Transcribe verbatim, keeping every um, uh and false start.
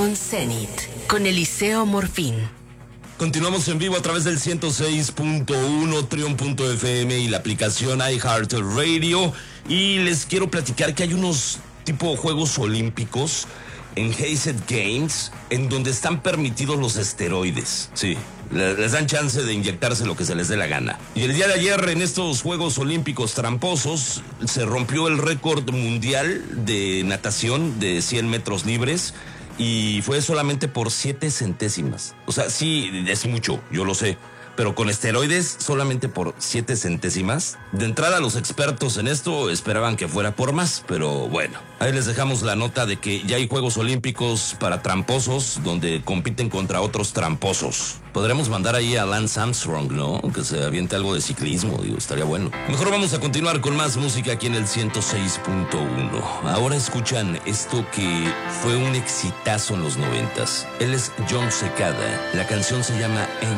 On Zenit, con Eliseo Morfín. Continuamos en vivo a través del ciento seis punto uno, Trion punto F M y la aplicación iHeartRadio. Y les quiero platicar que hay unos tipo Juegos Olímpicos en Hazed Games en donde están permitidos los esteroides. Sí, les dan chance de inyectarse lo que se les dé la gana. Y el día de ayer en estos Juegos Olímpicos tramposos se rompió el récord mundial de natación de cien metros libres. Y fue solamente por siete centésimas. O sea, sí, es mucho, yo lo sé. Pero con esteroides solamente por siete centésimas. De entrada, los expertos en esto esperaban que fuera por más. Pero bueno, ahí les dejamos la nota de que ya hay Juegos Olímpicos para tramposos donde compiten contra otros tramposos. Podremos mandar ahí a Lance Armstrong, ¿no? Que se aviente algo de ciclismo, digo, estaría bueno. Mejor vamos a continuar con más música aquí en el ciento seis punto uno. Ahora escuchan esto que fue un exitazo en los noventas. Él es John Secada. La canción se llama